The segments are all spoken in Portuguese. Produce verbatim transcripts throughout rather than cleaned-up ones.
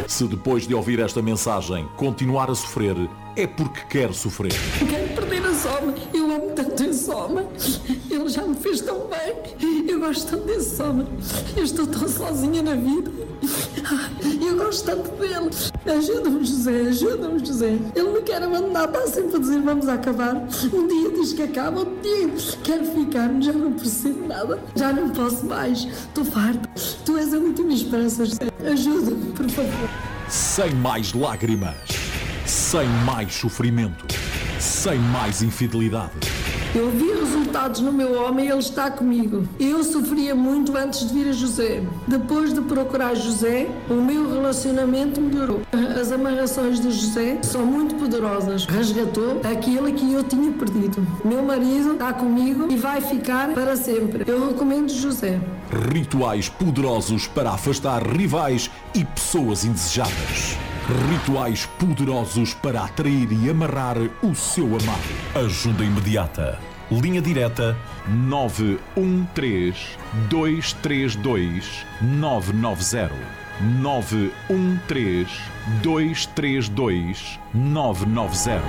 Se depois de ouvir esta mensagem continuar a sofrer, é porque quer sofrer. Quero perder a Soma. Eu amo tanto esse homem. Ele já me fez tão bem. Eu gosto tanto desse homem. Eu estou tão sozinha na vida. Eu gosto tanto dele. Ajuda-me, José. Ajuda-me, José. Ele me quer abandonar. Está sempre a dizer vamos acabar. Um dia diz que acaba. Um dia quero ficar. Já não percebo nada. Já não posso mais. Estou farta. Tu és a última esperança, José. Ajuda-me, por favor. Sem mais lágrimas. Sem mais sofrimento. Sem mais infidelidade. Eu vi resultados no meu homem e ele está comigo. Eu sofria muito antes de vir a José. Depois de procurar José, o meu relacionamento melhorou. As amarrações de José são muito poderosas. Resgatou aquilo que eu tinha perdido. Meu marido está comigo e vai ficar para sempre. Eu recomendo José. Rituais poderosos para afastar rivais e pessoas indesejadas. Rituais poderosos para atrair e amarrar o seu amado. Ajuda imediata. Linha direta nove um três, dois três dois, nove nove zero. nove um três, dois três dois, nove nove zero.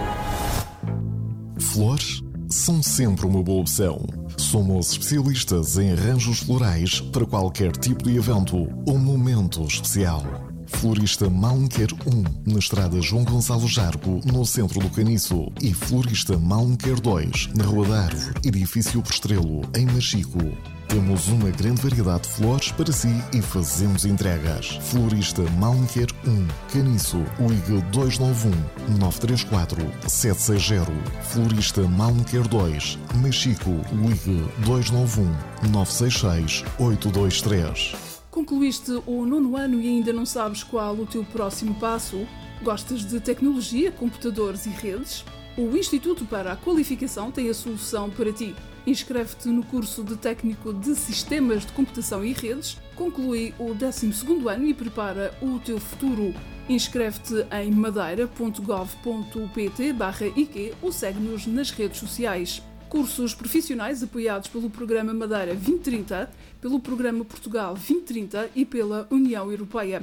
Flores são sempre uma boa opção. Somos especialistas em arranjos florais para qualquer tipo de evento ou momento especial. Florista Malmquer um, na estrada João Gonçalo Jargo, no centro do Caniço. E Florista Malmquer dois, na Rua da Árvore, edifício Postrelo, em Machico. Temos uma grande variedade de flores para si e fazemos entregas. Florista Malmquer um, Caniço, ligue dois nove um, nove três quatro, sete seis zero. Florista Malmquer dois, Machico, ligue dois nove um, nove seis seis, oito dois três. Concluíste o nono ano e ainda não sabes qual o teu próximo passo? Gostas de tecnologia, computadores e redes? O Instituto para a Qualificação tem a solução para ti. Inscreve-te no curso de técnico de Sistemas de Computação e Redes, conclui o décimo segundo ano e prepara o teu futuro. Inscreve-te em madeira ponto gov ponto pt barra I Q ou segue-nos nas redes sociais. Cursos profissionais apoiados pelo Programa Madeira vinte trinta, pelo Programa Portugal vinte trinta e pela União Europeia.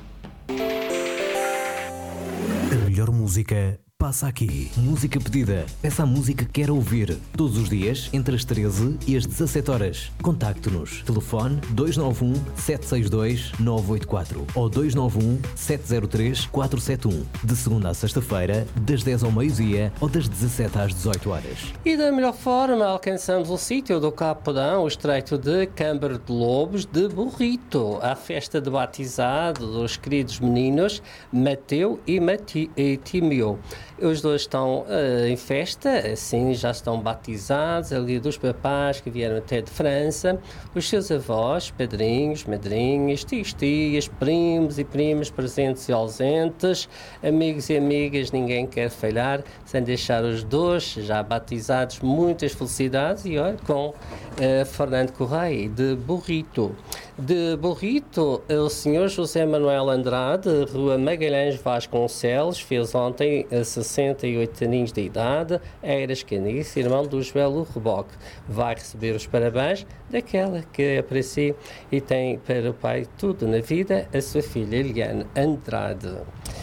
A melhor música passa aqui. Música pedida. Peça a música que quer ouvir. Todos os dias, entre as treze e as dezassete horas. Contacte-nos. Telefone dois nove um, sete seis dois, nove oito quatro ou dois nove um, sete zero três, quatro sete um. De segunda a sexta-feira, das dez ao meio-dia ou das dezassete às dezoito horas. E da melhor forma alcançamos o sítio do Capodão, o estreito de Câmara de Lobos de Burrito. A festa de batizado dos queridos meninos Mateu e, Mati- e Tímio. Os dois estão uh, em festa, assim já estão batizados, ali dos papás que vieram até de França, os seus avós, padrinhos, madrinhas, tios, tias, primos e primas presentes e ausentes, amigos e amigas, ninguém quer falhar, sem deixar os dois já batizados muitas felicidades e olha, com uh, Fernando Correia de Burrito. De Burrito, o senhor José Manuel Andrade, Rua Magalhães Vasconcelos, fez ontem sessenta e oito aninhos de idade, era escanice, irmão do Joel Reboque. Vai receber os parabéns daquela que é para si e tem para o pai tudo na vida, a sua filha Eliane Andrade.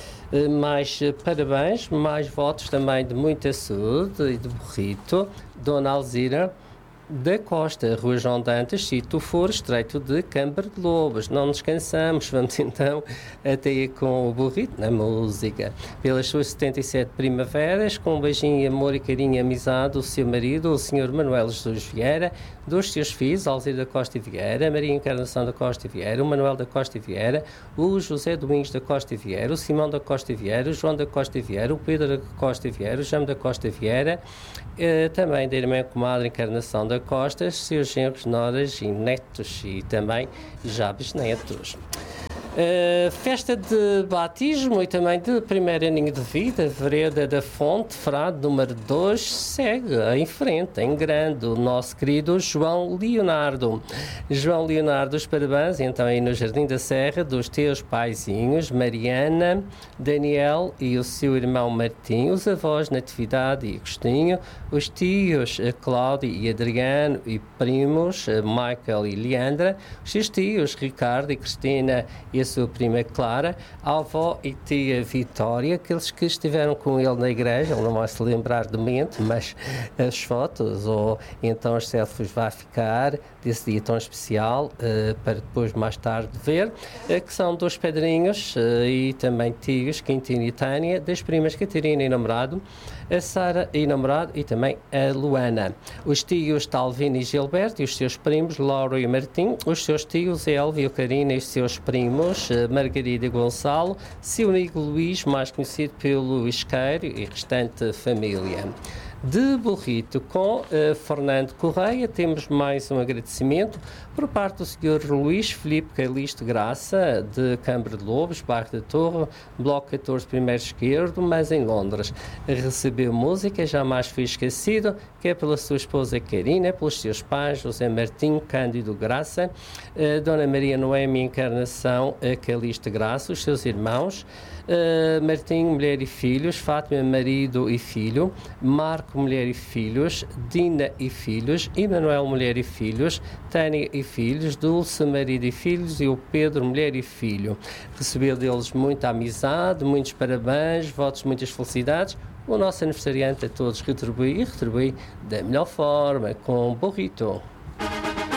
Mais parabéns, mais votos também de muita saúde e de Burrito, Dona Alzira da Costa, Rua João Dantas, Sítio For, Estreito de Câmara de Lobos. Não nos cansamos, vamos então até aí com o Burrito na música. Pelas suas setenta e sete primaveras, com um beijinho, amor e carinho e amizade, o seu marido, o senhor Manuel Jesus Vieira, dos seus filhos, Alzira da Costa e Vieira, Maria Encarnação da Costa e Vieira, o Manuel da Costa e Vieira, o José Domingos da Costa e Vieira, o Simão da Costa e Vieira, o João da Costa e Vieira, o Pedro da Costa e Vieira, o Jame da Costa e Vieira, eh, também da irmã comadre Encarnação da Costa, seus genros, noras e netos e também já bisnetos. Uh, festa de batismo e também de primeiro aninho de vida, Vereda da Fonte, Frade número dois, segue em frente, em grande, o nosso querido João Leonardo. João Leonardo, os parabéns, então aí no Jardim da Serra, dos teus paizinhos, Mariana, Daniel e o seu irmão Martim, os avós Natividade e Agostinho, os tios Cláudio e Adriano e primos Michael e Leandra, os seus tios Ricardo e Cristina e e a sua prima Clara, a avó e tia Vitória, aqueles que estiveram com ele na igreja, ele não vai se lembrar de mente, mas as fotos ou então as selfies vai ficar desse dia tão especial uh, para depois mais tarde ver, uh, que são dois padrinhos uh, e também tios, Quintino e Tânia, das primas Catarina e namorado, a Sara e namorado e também a Luana. Os tios Talvino e Gilberto e os seus primos Laura e Martim, os seus tios Elvio, Karina e os seus primos uh, Margarida e Gonçalo, seu amigo Luís, mais conhecido pelo Isqueiro, e restante família. De Burrito, com uh, Fernando Correia, temos mais um agradecimento por parte do senhor Luís Filipe Calixto Graça, de Câmara de Lobos, bairro da Torre, bloco catorze, primeiro esquerdo, mas em Londres. Recebeu música, jamais foi esquecido, que é pela sua esposa Karina, pelos seus pais, José Martim, Cândido Graça, uh, Dona Maria Noemi Encarnação uh, Calixto Graça, os seus irmãos, Uh, Martim, mulher e filhos, Fátima, marido e filho, Marco, mulher e filhos, Dina e filhos, Emanuel, mulher e filhos, Tânia e filhos, Dulce, marido e filhos, e o Pedro, mulher e filho. Recebeu deles muita amizade, muitos parabéns, votos, muitas felicidades. O nosso aniversariante a todos retribui e retribui da melhor forma, com Burrito.